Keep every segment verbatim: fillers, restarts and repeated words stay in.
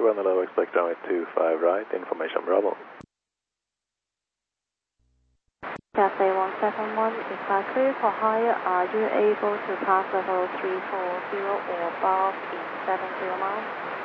one hello, expect runway two five right, information Bravo. Cathay one seven one, is that clear for higher? Are you able to pass level three four zero or above in seventy miles?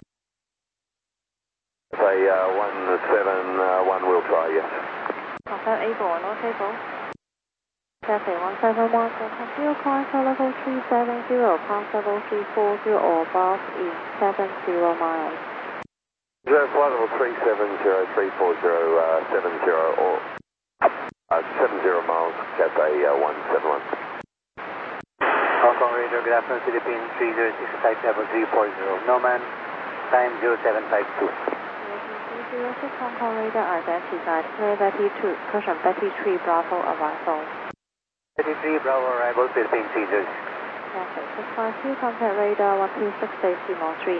Say uh, one seven one will try, yes. Confirm able or not able? Cathay one seven one, continue climb for level three seven zero, pass level three four zero or above in seventy miles. Zero flight level three seven zero, three four zero, uh, seven zero or uh, seven zero miles, Cathay uh, one seven one. Hong Kong Radio, good afternoon, Philippine three zero six, type level three four zero, Nomad, time zero seven five two. three zero six Hong Kong radar identified, clear Betty two, caution Betty three Bravo arrival. Betty three Bravo arrival, Philippine three zero six. Cathay six five two, contact radar one two six decimal three.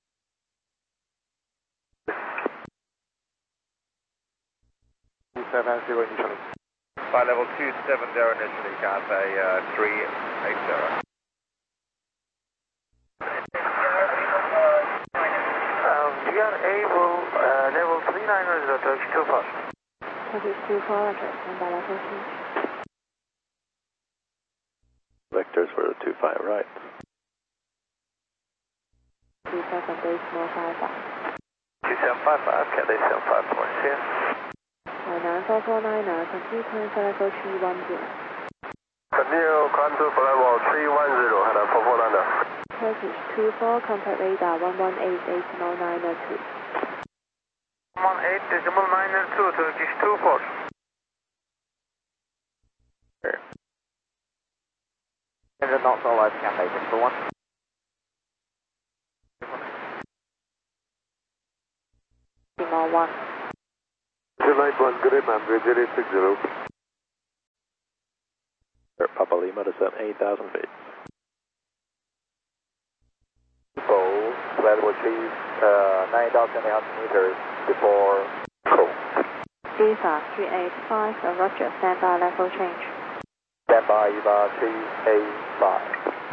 seven zero initially. Flight level two seven zero initially, Cathay uh, three eight zero. Uh, we are able, uh, level three nine zero, Turkish two four. Turkish two four, stand by level change. Vectors for two five right. two seven decimal five five. two seven five five, Cathay seven five four, here. nine four four nine nine, continue climb for level three one zero. Continue climb to level three one zero, Hana four four nine. Turkish two four, contact radar one one eight decimal nine two. one eight decimal nine two, Turkish two four. And then not all live Cathay six four one. Decimal one. zero nine one, good day, ma'am, zero eight six zero. Papa Lima to set eight thousand feet. Full, flight level three, uh, nine thousand eight hundred meters before cool. Viva three eight five, Roger, stand by level change. Stand by, Eva three eight five.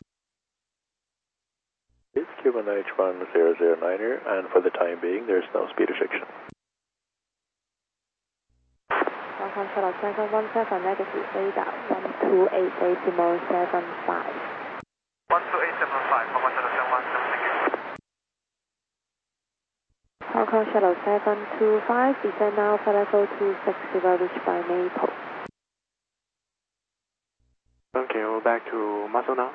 It's Cuban H one zero zero nine here, and for the time being, there's no speed restriction. Welcome to seven one seven, negative radar one two eight decimal seven five. one two eight seven five, how much are the seven one seven, thank you. Hong Kong Shuttle seven two five, descend now for level two six zero, reached by Maple. Thank you, back to muscle now.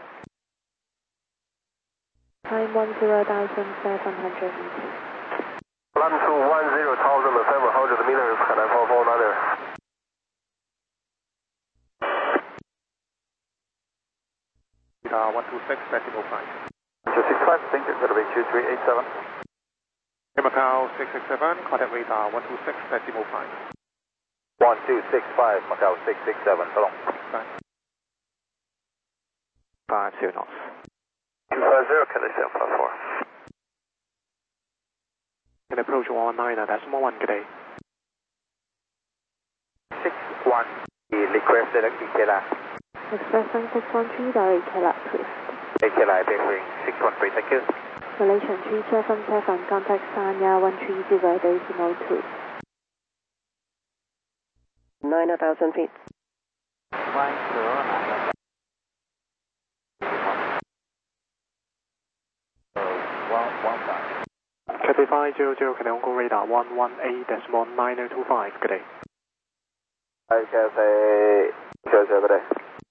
Time one zero thousand seven hundred meters. Land to one zero thousand seven hundred meters, Hana four four nine. Uh, one two six decimal five. two six five, thank you, that'll be two three eight seven. Macau six six seven, contact radar one two six decimal five. one two six five, Macau six six seven, so long. Five zero knots. two five zero, Cathay seven five four. Can approach one nine decimal one, good day. six one, request direct E K L A. Expression six one three, direct K L A approved. E K L A, bearing six one three, thank you. Malaysian three seven seven, contact Sanya one three zero decimal two. nine thousand feet. one zero nine. one one five. Cathay five zero zero, Cathay Hong Kong radar one one eight decimal nine two five, good day. Hi, Cathay zero zero, good day.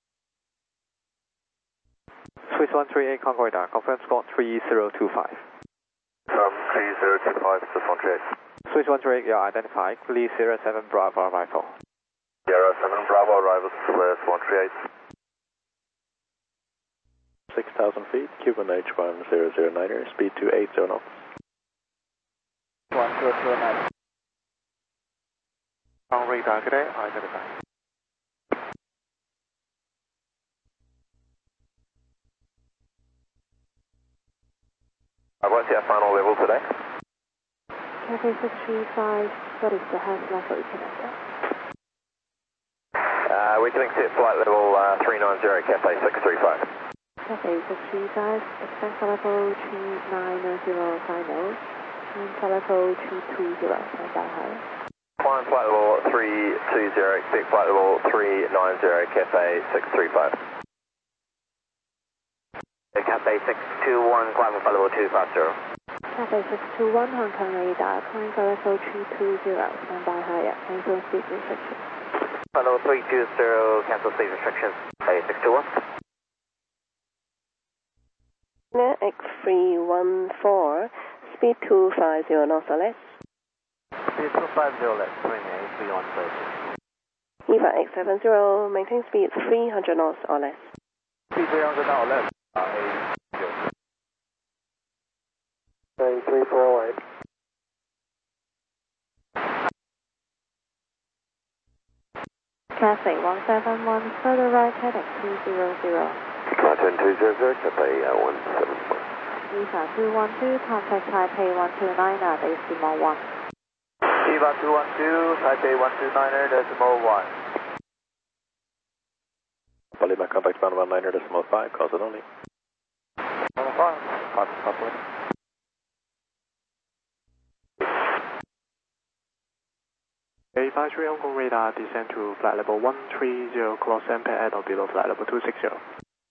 Swiss one three eight, Hong Kong radar, confirm score three zero two five. Um, three zero two five, Swiss one three eight. Swiss one three eight, you are identified, Lee zero seven Bravo arrival. zero seven Bravo arrival, Swiss one three eight. six thousand feet, Cuban H one zero zero nine here, speed two eight zero knots. one zero zero nine. On radar, good day, identified. Uh, what's your final level today? Cathay six three five, what is the highest level you can enter? Uh, we're doing set flight level uh, three nine zero, Cathay six three five. Cathay six three five, expect for level three nine zero final. climb level three two zero, stand by higher. Climb flight level three two zero, expect flight level three nine zero, Cafe six three five. Cafe six two one, climb flight level two five zero. Cafe six two one, Hong Kong radar, climb level three two zero, stand by higher, cancel speed restriction. Flight level three two zero, cancel speed restrictions, Cafe six two one. X three one four, speed two five zero knots or less. Speed two five zero less, twenty-eight, three one three. E V A X seven zero, maintain speed three hundred knots or less. Speed three hundred knots or less, uh, eight zero. Say three four eight. Cafe one seven one, further right heading two zero zero. Martin two zero zero, Cafe one seven one. Lisa two one two, contact Taipei one two nine at decimal one. Eva two one two, Taipei one two nine decimal one. Lima contact one one nine decimal five, cause it only. one five, five, five, five. A five three Hong Kong radar, descend to flight level one three zero, cross M P A at or below flight level two six zero.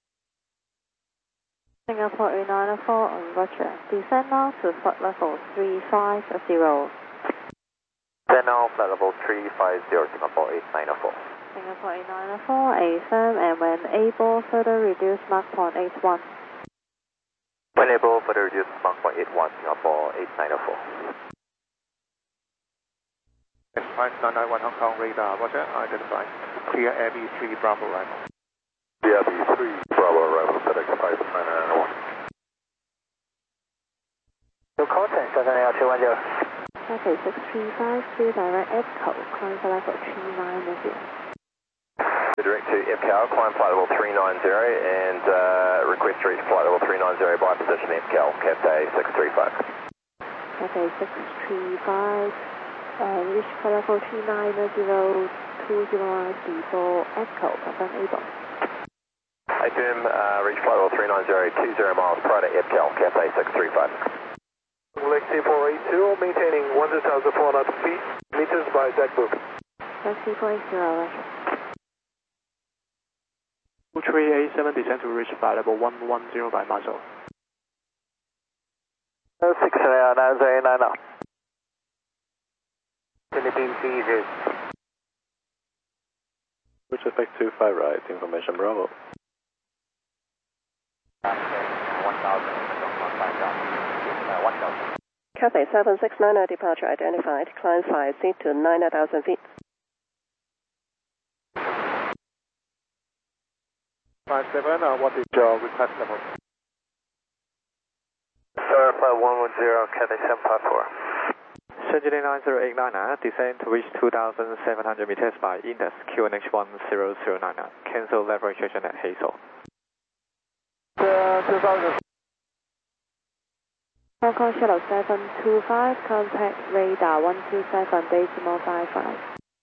Singapore A nine four on Roger, descend now to flight level three five zero. Then now flight level three five zero, Singapore eight nine four. Singapore A nine four, A firm, and when able, further reduce Mach point eight one. When able, further reduce Mach point eight one, Singapore eight nine four. five nine nine one Hong Kong radar, Roger, identified. Clear Air B three Bravo arrival. Clear B three Bravo arrival, FedEx five nine nine one. Your contact seven eight two one zero. Cafe six three five, two direct Echo, climb for level three nine zero. Direct to F C A L, climb flight level three nine zero and uh, request to reach flight level three nine zero by position F C A L, Cafe six three five. Cafe six three five. Uh, reach for level three nine zero two zero before Echo, confirm able. I confirm, uh, reach flight level three nine zero two zero miles prior to F C A L, Cafe six three five. Lexi four eight zero, maintaining one thousand four hundred feet, meters by deck book. Lexi four eight zero, Roger. two three eight seven, descend to reach flight level one one zero by muzzle. six nine nine zero nine nine. Philippine Caesars. Which effect two five right, information Bravo. one thousand, one thousand. Cathay seven six nine zero, departure identified, climb five feet to nine thousand feet. five seven, uh, what is your request level? Sir, flight one one zero, Cathay seven five four. Shenzhen nine zero eight nine, uh, descend to reach two thousand seven hundred meters by index Q N H one zero zero nine nine. Cancel level registration at Hazel. Uh, two thousand. Hong Kong Shuttle seven two five, contact radar one two seven decimal five five.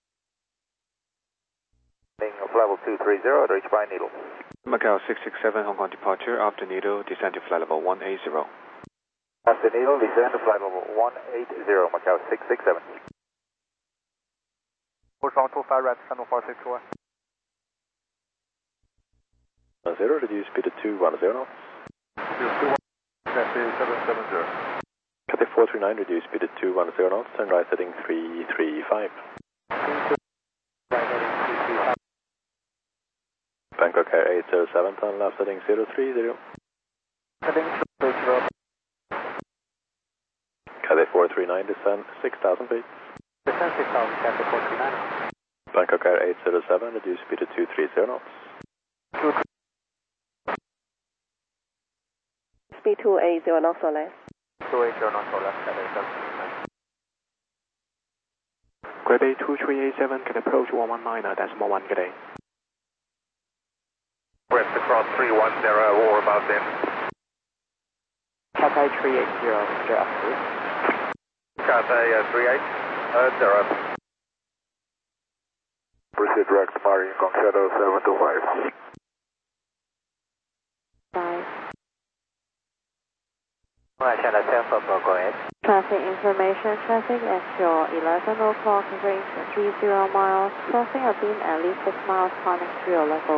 Level two three zero, reach by Needle. Macau six six seven, Hong Kong departure, after Needle, descend to flight level one eight zero. After Needle, descend to flight level one eight zero, Macau six six seven. Bushong two five, right, Channel four six one. one zero, reduce speed to two one zero knots. Cathay seven seven zero. Cathay four three nine, reduce speed to two one zero knots, and right heading three three five. Bangkok Air eight zero seven, turn left heading zero three zero. Heading two zero. Cathay four three nine, descend six thousand feet. Descend six thousand, Cathay four three nine. Bangkok Air eight zero seven, reduce speed to two three zero knots. Speed two eight zero knots or less. two eight zero knots or less, Cathay seven six nine. Grade A two three eight seven can approach one one nine, decimal one, good day. West across three one zero or above then. Cathay three eight zero, Roger, after. Cathay uh, three eight zero. Proceed direct Marine Kong Shadow seven two five. Five. Alright, Channel ten four, go ahead. Traffic Traffic information, traffic at your eleven o'clock range three zero miles, crossing a beam at least six miles climbing through your level.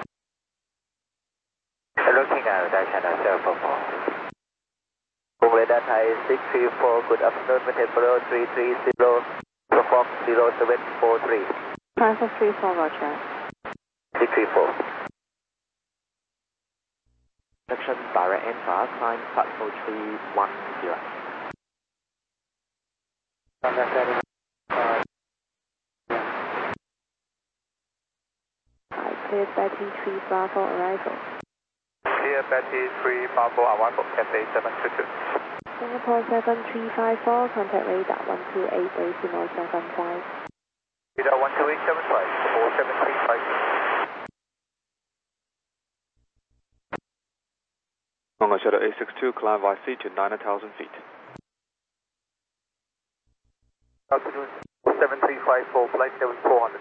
Looking at that channel cell phone. Hong Radar Thai six three four, good afternoon, maintain below three three zero, perform zero seven four three. Climb for three four, roger. six three four. Section direct and fast, climb platform three one zero. I cleared Betty three Bravo arrival. Clear Betty three Bravo arrival, Cathay seven two two. Singapore seven three five four, contact radar one two eight decimal seven five. Radar one two eight seven five, four seven three five. Hong Kong Shadow eight six two, climb Y C to nine thousand feet. Altitude seven three five four, flight seven four hundred.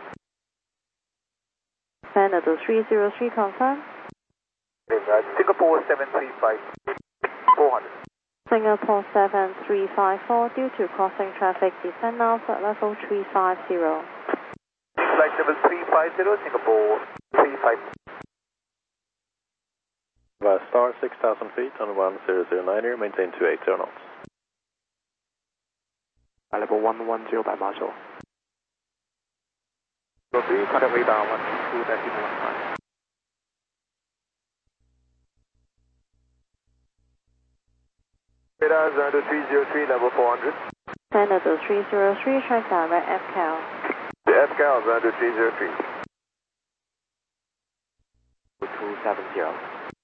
Canada three zero three, confirm. Singapore seven three five four hundred. Singapore seven three five four, due to crossing traffic, descend now at level three five zero. Flight level three five zero, Singapore three five. Via star six thousand feet on one zero zero nine here, maintain two eighty knots. Level one one zero by Marshall. three, contact radar one two two decimal one five. Radar zero three zero three, level four hundred. Canada three zero three, track direct F C A L. The F C A L zero three zero three. two seven zero.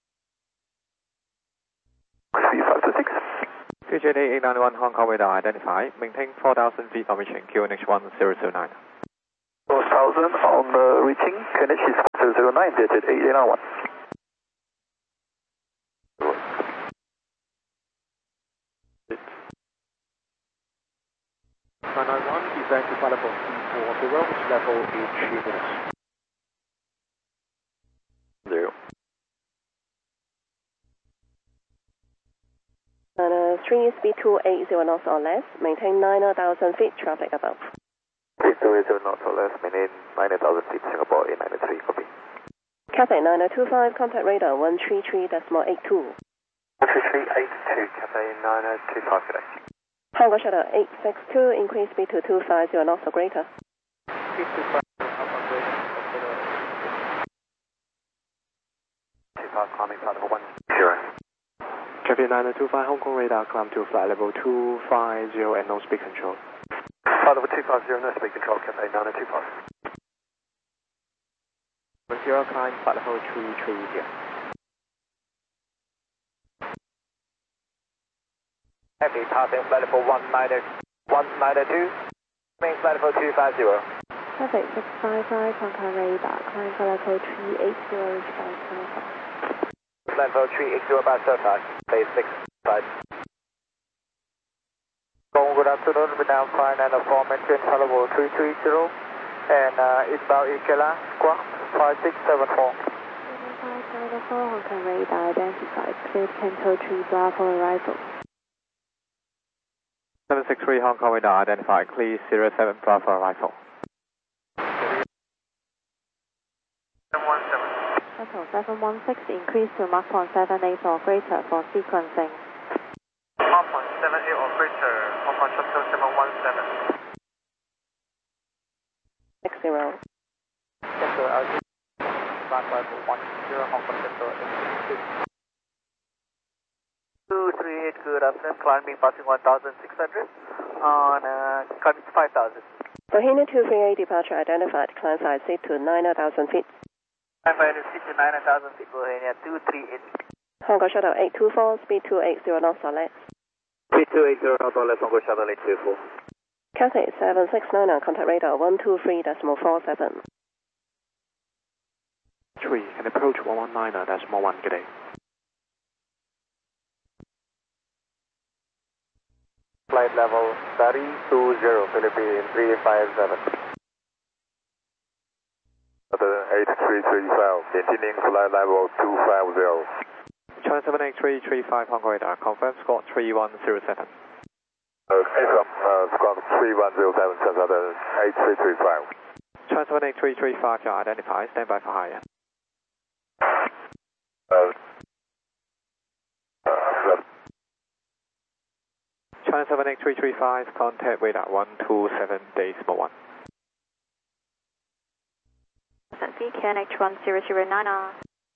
three five two six. Q J D eight nine one Hong Kong radar identified. Maintain four thousand feet on reaching Q N H one zero zero nine. four thousand on uh, reaching Q N H zero zero nine, dated eight nine one. nine nine one, descend to platform three four zero, level in three minutes. Zero. Niner three, speed two eighty knots or less, maintain nine thousand feet, traffic above. Speed two eighty knots or less, maintain nine thousand feet, Singapore eight nine three, copy. Cathay nine two five, contact radar one three three decimal eight two. one three three eight two, Cathay nine two five, good day. Hong Kong Shadow eight six two, increase speed to two five zero knots or greater. Speed two five, Alpha greater, two five, climbing platform one zero. Traffic nine two five, Hong Kong radar, climb to flight level two five zero and no speed control. Flight level two five zero, no speed control, Cathay nine two five. zero, climb flight level three three zero. Heavy passing flight level one nine two, main flight level two five zero. Traffic six five five, contact radar, climb for level three eight zero, reach by Alpha. Flight level three eight zero by Surfside, phase six five. Good afternoon, we now find and aforementioned level three three zero and uh, eastbound Ikela, squawk five six seven four. five seven four, Hong Kong radar identified, cleared Canto three Bravo arrival. seven six three Hong Kong radar identified, clear zero seven Bravo arrival. seven one seven. Shuttle seven one six, increase to Mach one seven eight or greater for sequencing. Mach one seven eight or greater, Hong Kong Shuttle seven one seven. six zero. Shuttle altitude, Bravo one zero, Hong Kong Shuttle eight two three eight, good afternoon, climbing passing one thousand six hundred on uh, climbing five thousand. Bohemia two three eight, departure identified, climb five seat to nine thousand feet. I'm by the city nine thousand feet, Bohemia two three eight. Hong Kong Shuttle eight two four, speed two eighty knots or less. Speed two eighty knots or less, Hong Kong Shuttle eight two four. Cathay seven six nine on contact radar one two three decimal four seven. three, and approach one one nine decimal one, good day. Flight level three two zero, Philippine three five seven. eight three three five, maintaining flight level two five zero. China seven eight three three five Hong Kong radar, confirm squawk three one zero seven. Okay, from uh, squawk three one zero seven, Transatlantic eight three three five. Transatlantic three three five, you're identified. Stand by for higher. Uh, uh, Transatlantic three three five, contact radar one two seven decimal one. Q N H one zero zero nine R.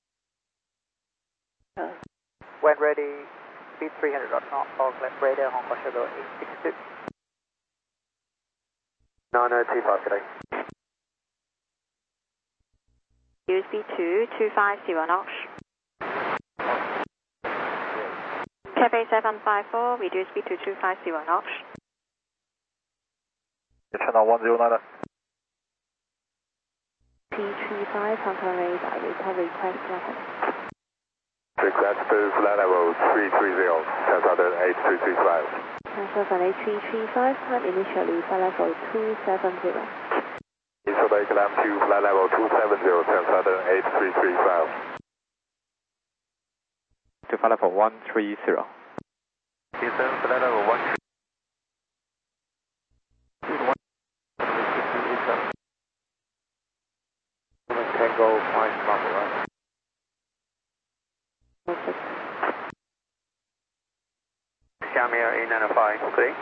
When ready, speed three hundred knot, all left radar, Hong Kong Shadow eight six two. nine oh two five, good day. U S B two two five zero knots. Cafe seven five four, reduce speed to two five zero knots. Channel one zero nine. P three five, control radar, recovery request level. Request to flight level three three zero, Transatlantic eight three three five. Transatlantic eight three three five, time initially flight level two seven zero. Insolate climb to flight level two seven zero, Transatlantic eight three three five. To flight level one three zero. Houston, flight level one three. Tango five Bravo, right? Okay. Xiaomi eight nine five, okay.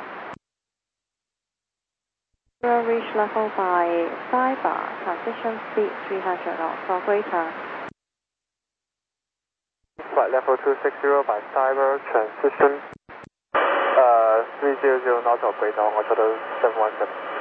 Will reach level by Cyber, transition speed three hundred knots or greater. Flight level two six zero by Cyber, transition uh, three hundred knots or greater, Hong Kong Shuttle seven one seven.